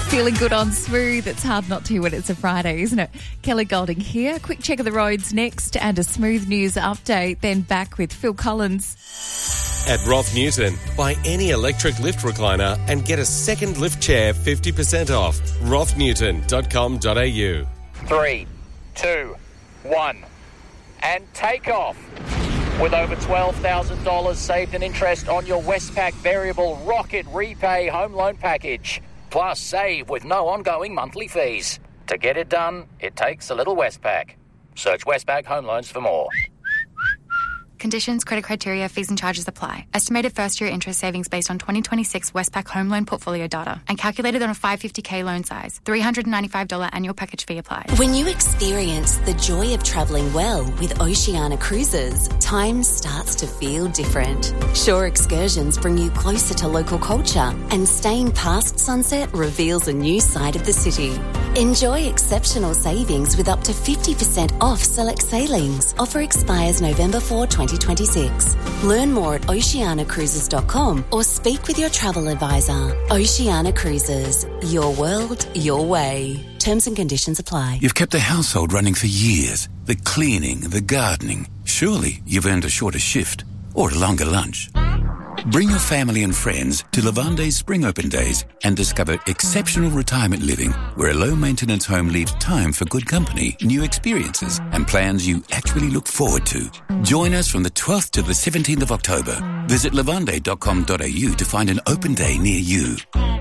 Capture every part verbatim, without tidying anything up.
Feeling good on Smooth. It's hard not to when it's a Friday, isn't it? Kelly Golding here. Quick check of the roads next and a Smooth News update. Then back with Phil Collins. At Roth Newton, buy any electric lift recliner and get a second lift chair fifty percent off. roth newton dot com dot a u. Three, two, one, and take off. With over twelve thousand dollars saved in interest on your Westpac Variable Rocket Repay Home Loan Package. Plus, save with no ongoing monthly fees. To get it done, it takes a little Westpac. Search Westpac Home Loans for more. Conditions, credit criteria, fees and charges apply. Estimated first-year interest savings based on twenty twenty-six Westpac home loan portfolio data and calculated on a five hundred fifty thousand loan size. three hundred ninety-five dollars annual package fee applied. When you experience the joy of travelling well with Oceania Cruises, time starts to feel different. Shore excursions bring you closer to local culture, and staying past sunset reveals a new side of the city. Enjoy exceptional savings with up to fifty percent off select sailings. Offer expires November fourth, twenty twenty-six. Learn more at oceania cruises dot com or speak with your travel advisor. Oceania Cruises. Your world, your way. Terms and conditions apply. You've kept the household running for years. The cleaning, the gardening. Surely you've earned a shorter shift or a longer lunch. Bring your family and friends to Lavande's Spring Open Days and discover exceptional retirement living where a low-maintenance home leaves time for good company, new experiences and plans you actually look forward to. Join us from the twelfth to the seventeenth of October. Visit lavande dot com dot a u to find an open day near you.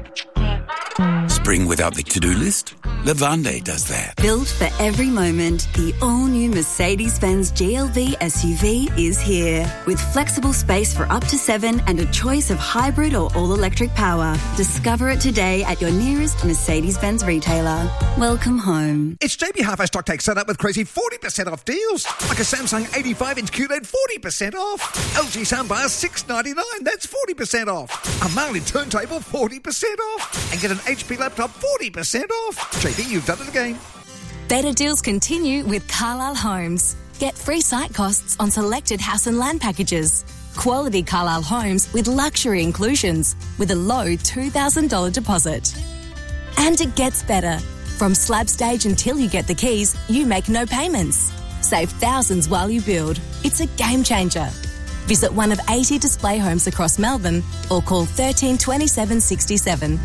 Spring without the to-do list? Lavande does that. Built for every moment, the all-new Mercedes-Benz G L B S U V is here. With flexible space for up to seven and a choice of hybrid or all-electric power. Discover it today at your nearest Mercedes-Benz retailer. Welcome home. It's J B Hi-Fi Stock Take set up with crazy forty percent off deals. Like a Samsung eighty-five inch Q L E D, forty percent off. L G soundbar, six ninety-nine, that's forty percent off. A Marley turntable, forty percent off. And get an H P laptop, forty percent off. J B, you've done it again. Better deals continue with Carlisle Homes. Get free site costs on selected house and land packages. Quality Carlisle Homes with luxury inclusions with a low two thousand dollars deposit. And it gets better. From slab stage until you get the keys, you make no payments. Save thousands while you build. It's a game changer. Visit one of eighty display homes across Melbourne or call thirteen twenty-seven sixty-seven.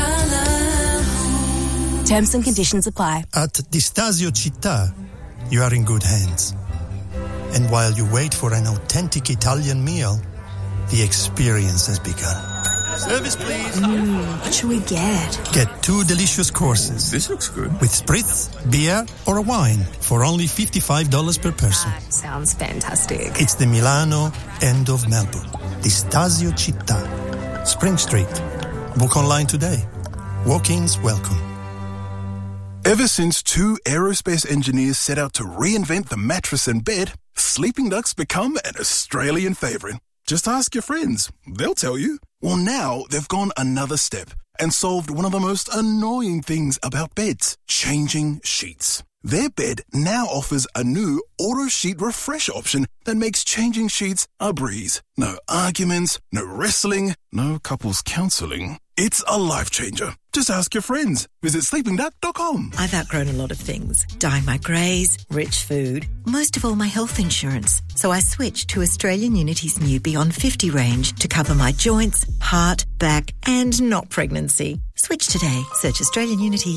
Terms and conditions apply. At Di Stasio Città, you are in good hands. And while you wait for an authentic Italian meal, the experience has begun. Service, please. Mm, what should we get? Get two delicious courses. This looks good. With spritz, beer, or a wine for only fifty-five dollars per person. That sounds fantastic. It's the Milano end of Melbourne. Di Stasio Città. Spring Street. Book online today. Walk-ins welcome. Ever since two aerospace engineers set out to reinvent the mattress and bed, Sleeping Duck's become an Australian favourite. Just ask your friends. They'll tell you. Well, now they've gone another step and solved one of the most annoying things about beds, changing sheets. Their bed now offers a new auto sheet refresh option that makes changing sheets a breeze. No arguments, no wrestling, no couples counselling. It's a life changer. Just ask your friends. Visit sleeping duck dot com. I've outgrown a lot of things. Dyeing my greys, rich food, most of all my health insurance. So I switched to Australian Unity's new Beyond fifty range to cover my joints, heart, back and not pregnancy. Switch today. Search Australian Unity.